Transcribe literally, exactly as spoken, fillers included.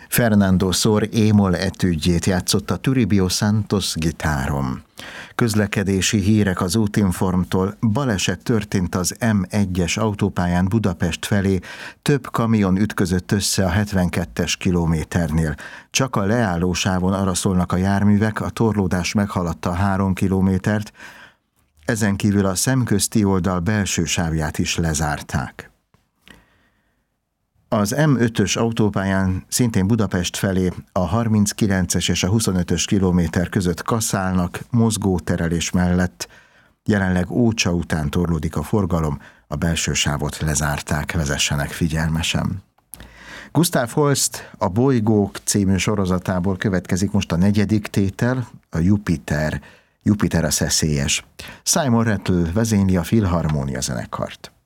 Fernando Sor émol etüdjét játszott a Toribio Santos gitáron. Közlekedési hírek az Útinformtól. Baleset történt az M egyes autópályán Budapest felé, több kamion ütközött össze a hetvenkettes kilométernél. Csak a leállósávon arra szólnak a járművek, a torlódás meghaladta a három kilométert, ezen kívül a szemközti oldal belső sávját is lezárták. Az M ötös autópályán szintén Budapest felé a harminckilences és a huszonötös kilométer között kaszálnak mozgóterelés mellett, jelenleg Ócsa után torlódik a forgalom, a belső sávot lezárták, vezessenek figyelmesen. Gustav Holst a Bolygók című sorozatából következik most a negyedik tétel, a Jupiter. Jupiter a szeszélyes. Simon Rattle vezényli a Filharmónia zenekart.